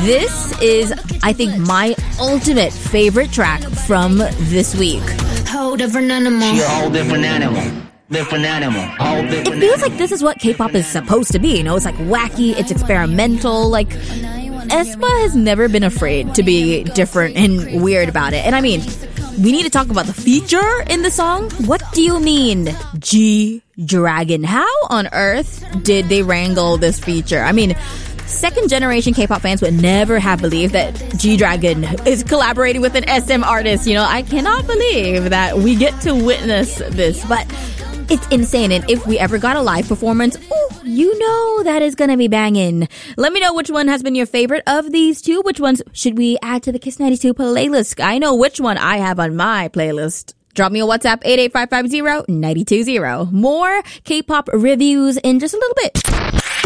This is, I think, my ultimate favorite track from this week. Whole different animal. You're a whole different animal. Different animal. Whole different It feels like this is what K-pop is supposed to be, you know? It's like wacky, it's experimental, like... aespa has never been afraid to be different and weird about it. And I mean, we need to talk about the feature in the song. What do you mean, G-Dragon? How on earth did they wrangle this feature? I mean, second generation K-pop fans would never have believed that G-Dragon is collaborating with an SM artist. You know, I cannot believe that we get to witness this, but it's insane. And if we ever got a live performance, oh, you know that is gonna be banging. Let me know which one has been your favorite of these two. Which ones should we add to the Kiss 92 playlist? I know which one I have on my playlist. Drop me a WhatsApp 88550-920. More K-pop reviews in just a little bit.